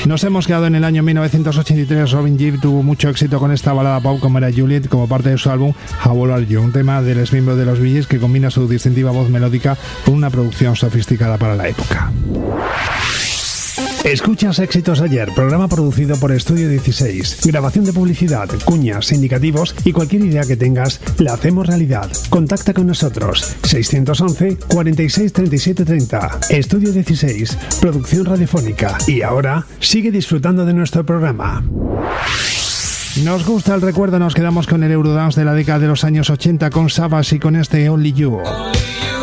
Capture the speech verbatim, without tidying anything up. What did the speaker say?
Nos hemos quedado en el año mil novecientos ochenta y tres. Robin Gibb tuvo mucho éxito con esta balada pop como era Juliet, como parte de su álbum How Old Are You, un tema del exmiembro de los Bee Gees que combina su distintiva voz melódica con una producción sofisticada para la época. Escuchas Éxitos de Ayer, programa producido por Estudio dieciséis. Grabación de publicidad, cuñas, indicativos y cualquier idea que tengas, la hacemos realidad. Contacta con nosotros. seiscientos once, cuarenta y seis, treinta y siete, treinta. Estudio dieciséis, producción radiofónica. Y ahora, sigue disfrutando de nuestro programa. Nos gusta el recuerdo, nos quedamos con el Eurodance de la década de los años ochenta con Savage y con este Only You.